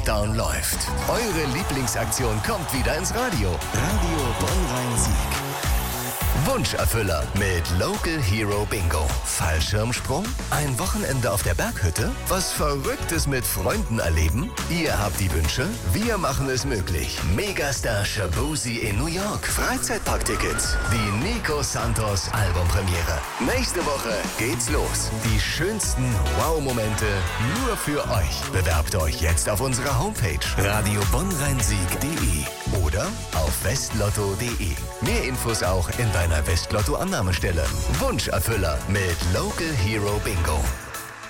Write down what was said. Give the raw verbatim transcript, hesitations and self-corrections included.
Countdown läuft. Eure Lieblingsaktion kommt wieder ins Radio. Radio Bonn-Rhein-Sieg. Wunscherfüller mit Local Hero Bingo. Fallschirmsprung? Ein Wochenende auf der Berghütte? Was Verrücktes mit Freunden erleben? Ihr habt die Wünsche, wir machen es möglich. Megastar Shaboozey in New York. Freizeitparktickets. Die Nico Santos Albumpremiere. Nächste Woche geht's los. Die schönsten Wow-Momente nur für euch. Bewerbt euch jetzt auf unserer Homepage radio bonn rhein sieg punkt de oder auf westlotto punkt de. Mehr Infos auch in deiner Westlotto-Annahmestelle. Wunscherfüller mit Local Hero Bingo.